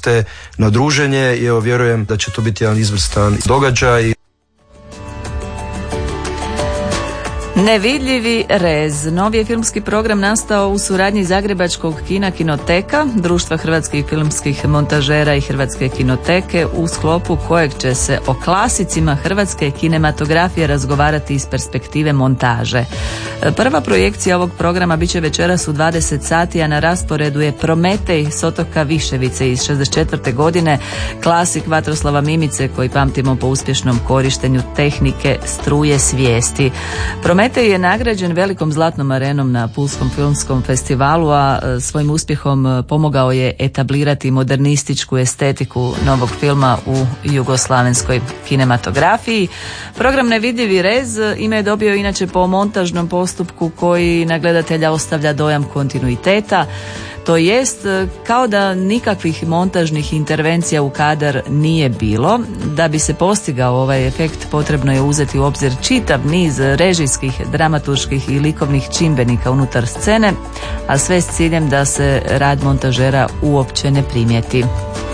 goste, na druženje i evo vjerujem da će to biti jedan izvrstan događaj. Nevidljivi rez. Novi je filmski program nastao u suradnji Zagrebačkog kina Kinoteka, Društva hrvatskih filmskih montažera i Hrvatske kinoteke, u sklopu kojeg će se o klasicima hrvatske kinematografije razgovarati iz perspektive montaže. Prva projekcija ovog programa bit će večeras u 20 sati, a na rasporedu je Prometej s otoka Viševice iz 64. godine, klasik Vatroslava Mimice koji pamtimo po uspješnom korištenju tehnike struje svijesti. Prometej je nagrađen velikom zlatnom arenom na Pulskom filmskom festivalu, a svojim uspjehom pomogao je etablirati modernističku estetiku novog filma u jugoslavenskoj kinematografiji. Program Nevidljivi rez ime je dobio inače po montažnom postupku koji na gledatelja ostavlja dojam kontinuiteta. To jest kao da nikakvih montažnih intervencija u kadar nije bilo. Da bi se postigao ovaj efekt potrebno je uzeti u obzir čitav niz režijskih, dramaturških i likovnih čimbenika unutar scene, a sve s ciljem da se rad montažera uopće ne primijeti.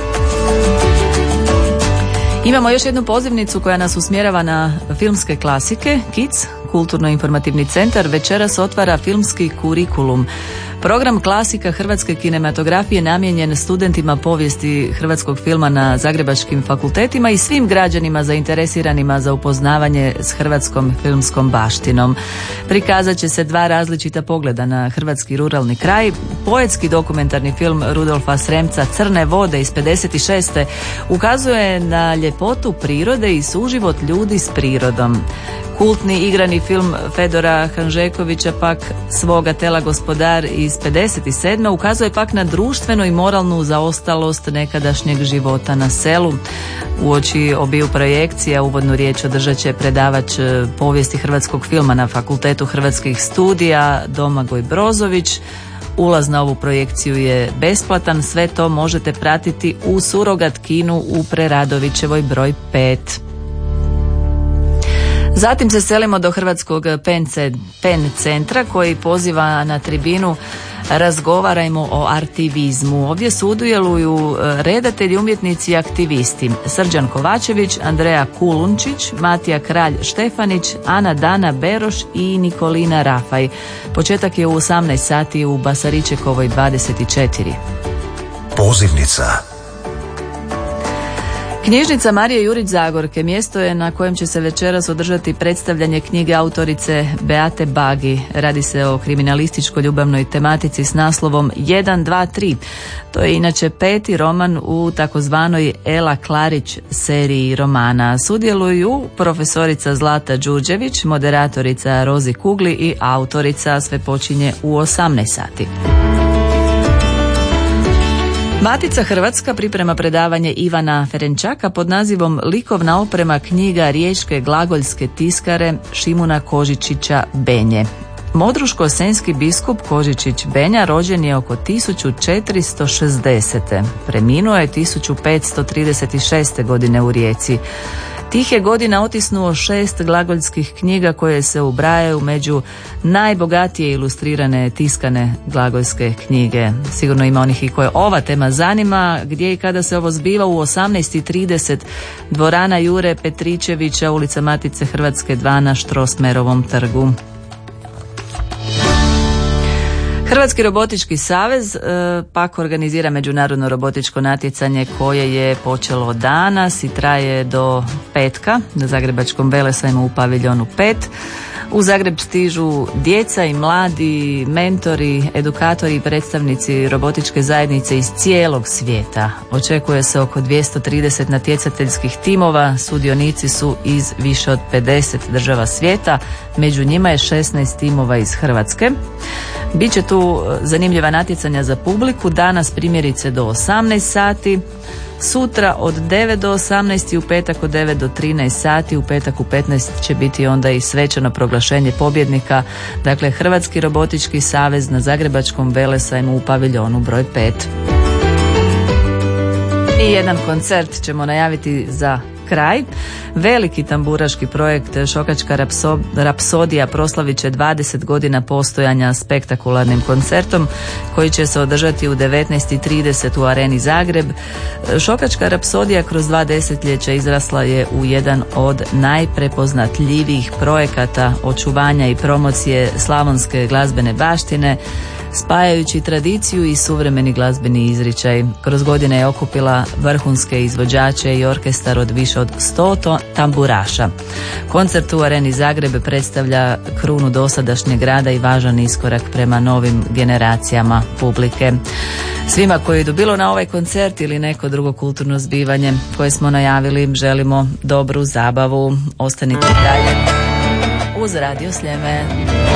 Imamo još jednu pozivnicu koja nas usmjerava na filmske klasike. KIC, Kulturno-informativni centar, večeras otvara filmski kurikulum. Program klasika hrvatske kinematografije namijenjen studentima povijesti hrvatskog filma na zagrebačkim fakultetima i svim građanima zainteresiranima za upoznavanje s hrvatskom filmskom baštinom. Prikazat će se dva različita pogleda na hrvatski ruralni kraj. Poetski dokumentarni film Rudolfa Sremca Crne vode iz 56. ukazuje na ljepotu prirode i suživot ljudi s prirodom. Kultni igrani film Fedora Hanžekovića pak Svoga tela gospodar iz 57. ukazuje pak na društvenu i moralnu zaostalost nekadašnjeg života na selu. Uoči obiju projekcija uvodnu riječ održat će predavač povijesti hrvatskog filma na Fakultetu hrvatskih studija Domagoj Brozović. Ulaz na ovu projekciju je besplatan, sve to možete pratiti u Surogat kinu u Preradovićevoj broj 5. Zatim se selimo do Hrvatskog PEN centra koji poziva na tribinu Razgovarajmo o artivizmu. Ovdje sudjeluju redatelji, umjetnici i aktivisti. Srđan Kovačević, Andreja Kulunčić, Matija Kralj Štefanić, Ana Dana Beroš i Nikolina Rafaj. Početak je u 18 sati u Basaričekovoj 24. Pozivnica. Knjižnica Marije Jurić Zagorke mjesto je na kojem će se večeras održati predstavljanje knjige autorice Beate Bagi. Radi se o kriminalističko-ljubavnoj tematici s naslovom 1, 2, 3. To je inače 5. roman u takozvanoj Ela Klarić seriji romana. Sudjeluju profesorica Zlata Đurđević, moderatorica Rozi Kugli i autorica. Sve počinje u 18 sati. Matica Hrvatska priprema predavanje Ivana Ferenčaka pod nazivom Likovna oprema knjiga riječke glagoljske tiskare Šimuna Kožičića Benje. Modruško-senjski biskup Kožičić Benja rođen je oko 1460. Preminuo je 1536. godine u Rijeci. Tih je godina otisnuo 6 glagoljskih knjiga koje se ubrajaju među najbogatije ilustrirane tiskane glagoljske knjige. Sigurno ima onih i koje ova tema zanima, gdje i kada se ovo zbiva u 18:30, dvorana Jure Petričevića, ulica Matice Hrvatske 2 na Štrosmerovom trgu. Hrvatski robotički savez pak organizira međunarodno robotičko natjecanje koje je počelo danas i traje do petka na Zagrebačkom velesajmu u paviljonu 5. U Zagreb stižu djeca i mladi, mentori, edukatori i predstavnici robotičke zajednice iz cijelog svijeta. Očekuje se oko 230 natjecateljskih timova, sudionici su iz više od 50 država svijeta, među njima je 16 timova iz Hrvatske. Biće tu zanimljiva natjecanja za publiku, danas primjerice do 18 sati, sutra od 9 do 18 i u petak od 9 do 13 sati, u petak u 15 će biti onda i svečano proglašenje pobjednika, dakle Hrvatski robotički savez na Zagrebačkom velesajmu u paviljonu broj 5. I jedan koncert ćemo najaviti za kraj. Veliki tamburaški projekt Šokačka rapsodija proslavit će 20 godina postojanja spektakularnim koncertom koji će se održati u 19:30 u Areni Zagreb. Šokačka rapsodija kroz 2 desetljeća izrasla je u jedan od najprepoznatljivijih projekata očuvanja i promocije slavonske glazbene baštine, spajajući tradiciju i suvremeni glazbeni izričaj. Kroz godine je okupila vrhunske izvođače i orkestar od više od 100 tamburaša. Koncert u Areni Zagreb predstavlja krunu dosadašnjeg rada i važan iskorak prema novim generacijama publike. Svima koji idu bilo na ovaj koncert ili neko drugo kulturno zbivanje koje smo najavili, želimo dobru zabavu. Ostanite dalje uz Radio Sljeme.